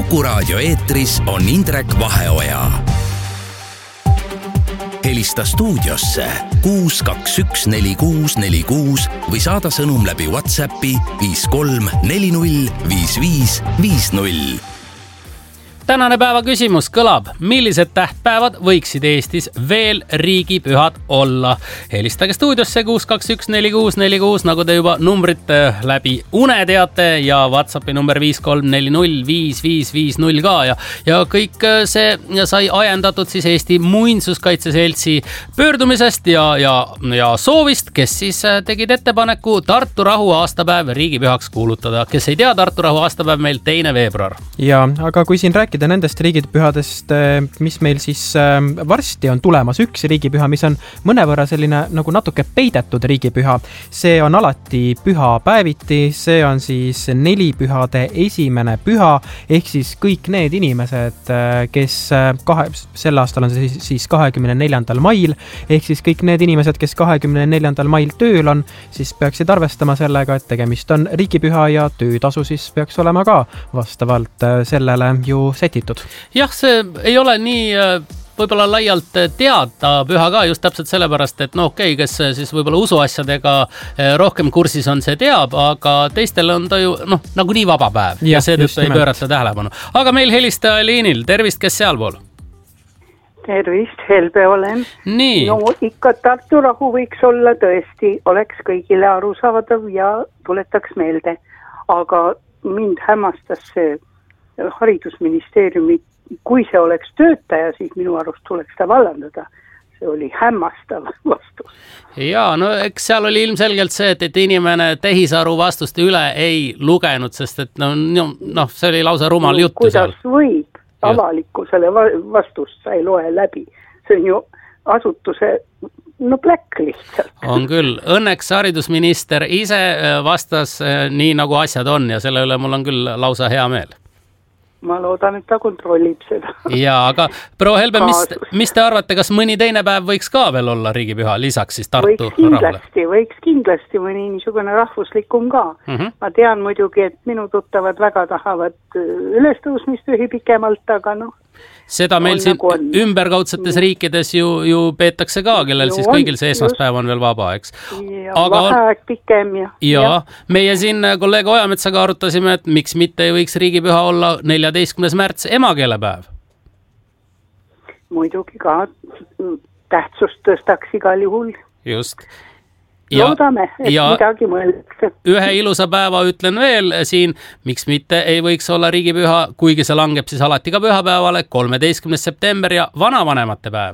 Kuku raadio eetris on Indrek Vaheoja. Helista stuudiosse 6214646 või saada sõnum läbi WhatsAppi 53405550. Tänane päeva küsimus kõlab, millised tähtpäevad võiksid Eestis veel riigipühad olla? Helistage stuudiosse 6214646, nagu te juba numbrit läbi une teate ja WhatsAppi number 53405550 ka. Ja kõik see sai ajendatud siis Eesti Muinsuskaitse Seltsi pöördumisest ja soovist, kes siis tegid ettepaneku Tartu rahu aastapäev riigipühaks kuulutada. Kes ei tea, Tartu rahu aastapäev meil 2. veebruar. Ja, aga kui siin rääkida nendest riigipühadest, mis meil siis varsti on tulemas, üks riigipüha, mis on mõnevõrra selline nagu natuke peidetud riigipüha. See on alati pühapäeviti, see on siis nelipühade esimene püha, ehk siis kõik need inimesed, kes sel aastal on see siis 24. mail, ehk siis kõik need inimesed, kes 24. mail tööl on, siis peaksid arvestama sellega, et tegemist on riigipüha ja töötasu siis peaks olema ka vastavalt sellele ju setitud. Jah, see ei ole nii võib-olla laialt teada püha ka just täpselt sellepärast, et kes siis võib-olla usuasjadega rohkem kursis on, see teab, aga teistel on ta ju nagu nii vaba päev ja seetõttu ei pöörata tähelepanu. Aga meil helistaja liinil, tervist, kes sealpool? Tervist, Helbe olen. Nii. No ikka Tartu rahu võiks olla tõesti, oleks kõigile arusaadav ja tuletaks meelde. Aga mind hämmastas see haridusministeeriumi, kui see oleks töötaja, siis minu arust tuleks ta vallandada. See oli hämmastav vastus. Ja, eks seal oli ilmselgelt see, et inimene tehisaru vastuste üle ei lugenud, sest et see oli lausa rumal juttu seal. Kuidas võib avalikkusele vastust sa ei loe läbi? See on ju asutuse pläkk lihtsalt. On küll. Õnneks haridusminister ise vastas nii, nagu asjad on ja selle üle mul on küll lausa hea meel. Ma loodan, et ta kontrollib seda. Ja, aga proua Helbe, mis te arvate, kas mõni teine päev võiks ka veel olla riigipüha, lisaks siis Tartu rahule? Võiks kindlasti mõni niisugune rahvuslikum ka. Ma tean muidugi, et minu tuttavad väga tahavad ülestõusmispühi pikemalt, aga seda meil siin ümberkaudsetes riikides ju peetakse ka, kellel siis kõigil see esmaspäev on veel vaba, eks. Vaheaeg pikem ja meie siin kolleeg Ojametsaga arutasime, et miks mitte ei võiks riigipüha olla 14. märts emakeelepäev. Muidugi ka tähtsust tõstaks igal juhul. Just. Loodame, et midagi mõeldakse. Ühe ilusa päeva ütlen veel siin, miks mitte ei võiks olla riigipüha, kuigi see langeb siis alati ka pühapäevale, 13. september ja vanavanemate päev.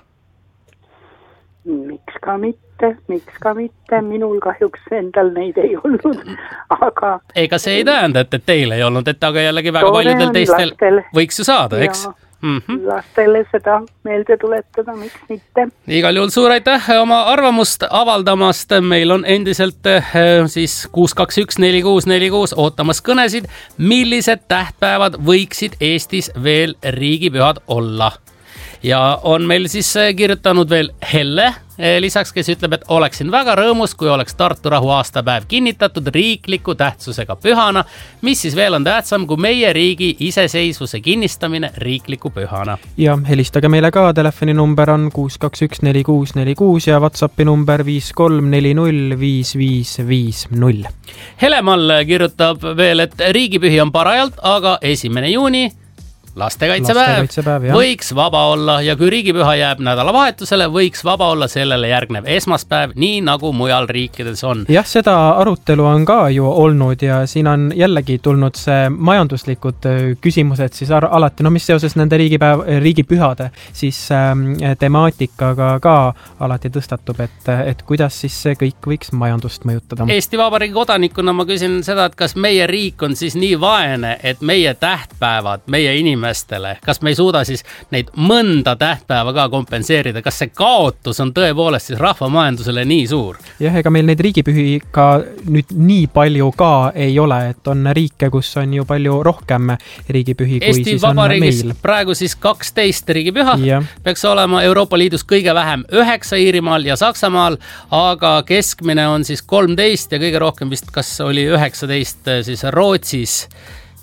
Miks ka mitte, minul kahjuks endal neid ei olnud, aga... Ega see ei tähenda, et teil ei olnud, et aga jällegi väga paljudel teistel võiks ju saada, eks? Lastele seda meelde tuletada, miks mitte. Igal juhul suur aitäh oma arvamust avaldamast. Meil on endiselt siis 6214646 ootamas kõnesid. Millised tähtpäevad võiksid Eestis veel riigipühad olla? Ja on meil siis kirjutanud veel Helle lisaks, kes ütleb, et oleksin väga rõõmus, kui oleks Tartu rahu aastapäev kinnitatud riikliku tähtsusega pühana, mis siis veel on tähtsam kui meie riigi iseseisvuse kinnistamine riikliku pühana. Ja helistage meile ka, telefoninumber on 6214646 ja WhatsAppi number 53405550. Helemal kirjutab veel, et riigipühi on parajalt, aga 1. juuni lastekaitsepäev võiks vaba olla ja kui riigipüha jääb nädalavahetusele, võiks vaba olla sellele järgnev esmaspäev, nii nagu mujal riikides on. Jah, seda arutelu on ka ju olnud ja siin on jällegi tulnud see majanduslikud küsimused siis alati, mis seoses nende riigipühade siis temaatikaga ka alati tõstatub, et kuidas siis see kõik võiks majandust mõjutada. Eesti Vabariigi kodanikuna ma küsin seda, et kas meie riik on siis nii vaene, et meie tähtpäevad, meie inimesed kas me ei suuda siis neid mõnda tähtpäeva ka kompenseerida, kas see kaotus on tõepoolest siis rahvamajandusele nii suur? Jah, ega meil neid riigipühi ka nüüd nii palju ka ei ole, et on riike, kus on ju palju rohkem riigipühi kui Eesti siis on meil. Eesti Vabariigis praegu siis 12 riigipüha, peaks olema Euroopa Liidus kõige vähem 9 Iirimaal ja Saksamaal, aga keskmine on siis 13 ja kõige rohkem vist kas oli 19 siis Rootsis.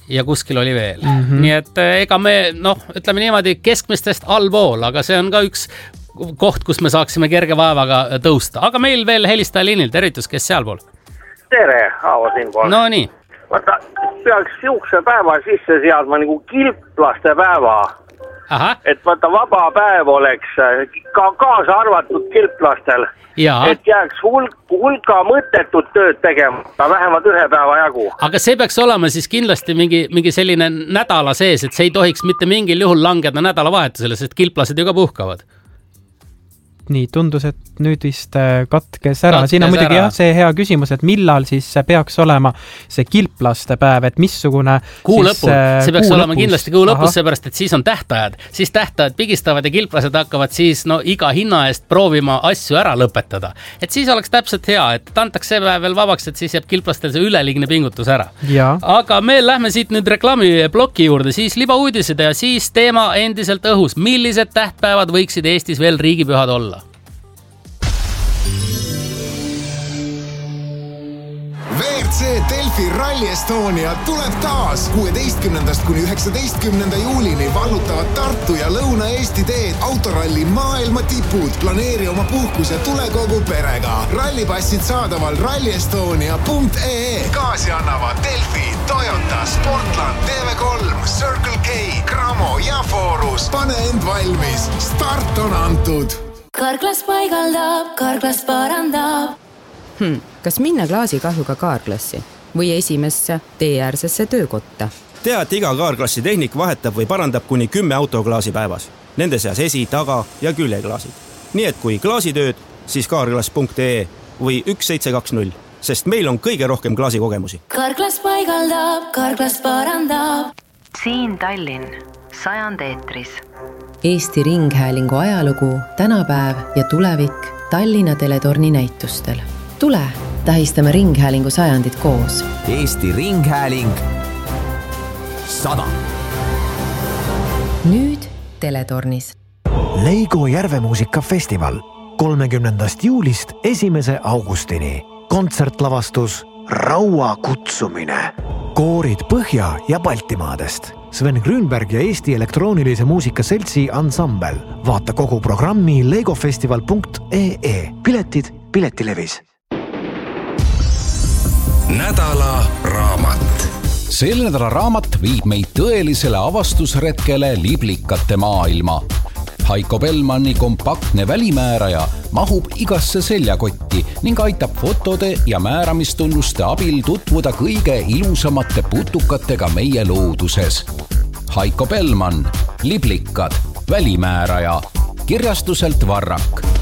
ja kuskil oli veel. Nii et ega me, ütleme niimoodi keskmistest allpool, aga see on ka üks koht, kus me saaksime kerge vaevaga tõusta. Aga meil veel helistaja liinil, tervitus, kes sealpool? Tere, Aavo siinpool. No nii. Vaata, peaks siukse päeva sisse seadma nagu kilplaste päeva. Aha. Et vaata, vaba päev oleks ka kaasa arvatud kilplastel. Ja. Et jääks hulka mõttetut tööd tegema, vähemalt ühe päeva jagu. Aga see peaks olema siis kindlasti mingi selline nädala sees, et see ei tohiks mitte mingil juhul langeda nädalavahetusele, sest kilplased ju ka puhkavad. Nii, tundus, et nüüd vist katkes ära. Siin on muidugi see hea küsimus, et millal siis peaks olema see kilplaste päev, et missugune kuu lõpul. See peaks olema kindlasti kuu lõpus, seepärast, et siis on tähtajad. Siis tähtajad pigistavad ja kilplased hakkavad siis iga hinna eest proovima asju ära lõpetada. Et siis oleks täpselt hea, et antakse see päev veel vabaks, et siis jääb kilplastel see üleliigne pingutus ära. Ja. Aga me lähme siit nüüd reklaamibloki juurde, siis libauudised ja siis teema endiselt õhus. Millised tähtpäevad võiksid Eestis veel riigipühad olla? WRC Delfi Rally Estonia tuleb taas 16. kuni 19. juulini vallutavad Tartu ja Lõuna-Eesti teed autoralli maailma tipud. Planeeri oma puhkus ja tule kogu perega. Rallipassid saadaval rallyestonia.ee. Gaasi annavad Delfi, Toyota, Sportland, TV3, Circle K, Gramo ja Forus. Pane end valmis. Start on antud. Karklas paigaldab, Karklas parandab. Kas minna klaasikahjuga kaarklassi või esimesse teeäärsesse töökotta? Tea, et iga kaarklassi tehnik vahetab või parandab kuni 10 autoklaasi päevas. Nende seas esi-, taga- ja küljeklaasid. Nii et kui klaasitööd, siis kaarklas.ee või 1720, sest meil on kõige rohkem klaasikogemusi. Karklas paigaldab, Karklas parandab. Siin Tallinn, 100 eetris. Eesti Ringhäälingu ajalugu, tänapäev ja tulevik Tallinna teletorni näitustel. Tule, tähistame Ringhäälingu 100 koos. Eesti Ringhääling 100. Nüüd teletornis. Leigo Järvemuusikafestival 30. juulist 1. augustini. Kontsertlavastus Raua kutsumine. Koorid Põhja ja Baltimaadest. Sven Grünberg ja Eesti elektroonilise muusika seltsi ansambel. Vaata kogu programmi legofestival.ee. Piletid Piletilevis. Nädala raamat. Selle nädala raamat viib meid tõelisele avastusretkele liblikate maailma. Haiko Bellmanni kompaktne välimääraja mahub igasse seljakotti ning aitab fotode ja määramistunnuste abil tutvuda kõige ilusamate putukatega meie looduses. Haiko Bellmann, liblikad, välimääraja, kirjastuselt Varrak.